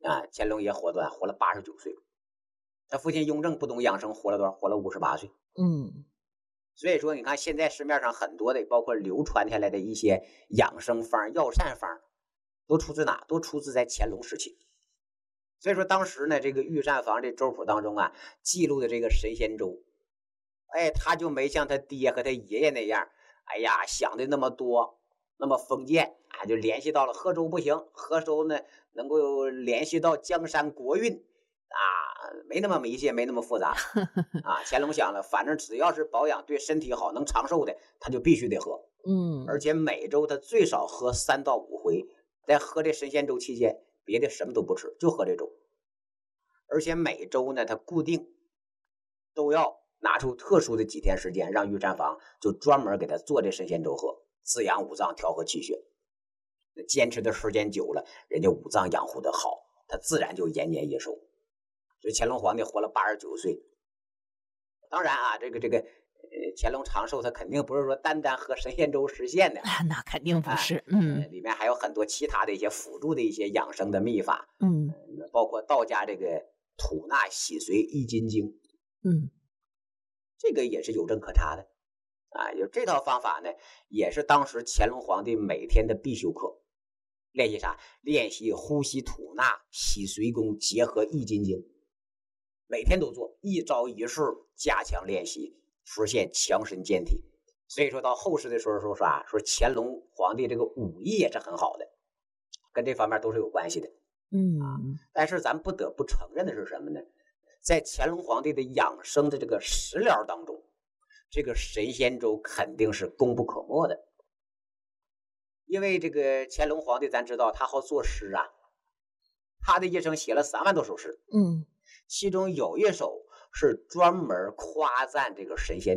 啊，乾隆爷活多短，活了89岁。他父亲雍正不懂养生，活了多少？活了58岁。所以说，你看现在市面上很多的，包括流传下来的一些养生方、药膳方，都出自哪？都出自在乾隆时期。所以说，当时呢，这个御膳房这粥谱当中啊，记录的这个神仙粥，哎，他就没像他爹和他爷爷那样，哎呀，想的那么多，那么封建啊，就联系到了喝粥不行，喝粥呢能够联系到江山国运啊，没那么迷信，没那么复杂啊。乾隆想了，反正只要是保养对身体好、能长寿的，他就必须得喝。而且每周他最少喝3到5回，在喝这神仙粥期间，别的什么都不吃，就喝这粥。而且每周呢，他固定都要拿出特殊的几天时间，让御膳房就专门给他做这神仙粥喝，滋养五脏，调和气血。坚持的时间久了，人家五脏养护的好，他自然就延年益寿。所以乾隆皇帝活了89岁。当然啊，这个乾隆长寿，他肯定不是说单单喝神仙粥实现的， 那肯定不是。 里面还有很多其他的一些辅助的一些养生的秘法。包括道家这个吐纳洗髓易筋经。这个也是有证可查的啊。有这套方法呢，也是当时乾隆皇帝每天的必修课。练习啥？练习呼吸吐纳洗髓功，结合易筋经，每天都做，一朝一夕加强练习，实现强身健体。所以说到后世的时候说啥？说乾隆皇帝这个武艺也是很好的，跟这方面都是有关系的。但是咱不得不承认的是什么呢？在乾隆皇帝的养生的这个食疗当中，这个神仙粥肯定是功不可没的。因为这个乾隆皇帝咱知道他好作诗啊，他的一生写了3万多首诗。其中有一首是专门夸赞这个神仙